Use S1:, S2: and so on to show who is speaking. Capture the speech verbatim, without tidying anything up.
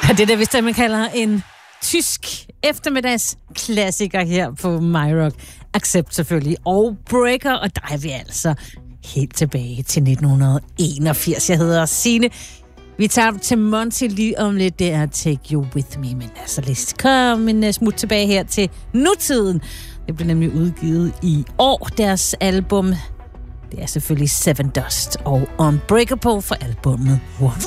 S1: Og det er der, hvis man kalder en tysk eftermiddagsklassiker her på MyRock. Accept selvfølgelig. Og Breaker, og der er vi altså helt tilbage til nitten enogfirs. Jeg hedder Signe. Vi tager til Monty lige om lidt. Det er Take You With Me. Men altså, lad kom en smut tilbage her til nutiden. Det blev nemlig udgivet i år, deres album. Det er selvfølgelig Seven Dust og Unbreakable for albumet One.